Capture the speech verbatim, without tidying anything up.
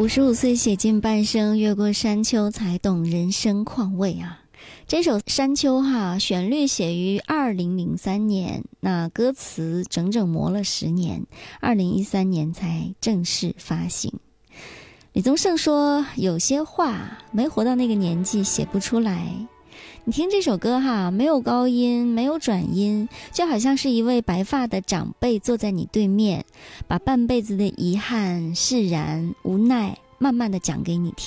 五十五岁写尽半生，越过山丘才懂人生况味啊。这首《山丘》哈，旋律写于二零零三年，那歌词整整磨了十年，二零一三年才正式发行。李宗盛说，有些话没活到那个年纪写不出来。你听这首歌哈，没有高音，没有转音，就好像是一位白发的长辈坐在你对面，把半辈子的遗憾、释然、无奈慢慢的讲给你听。